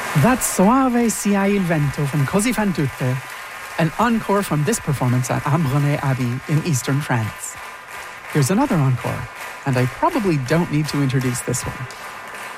That's Soave sia il vento from Così fan tutte, an encore from this performance at Ambronay Abbey in eastern France. Here's another encore, and I probably don't need to introduce this one.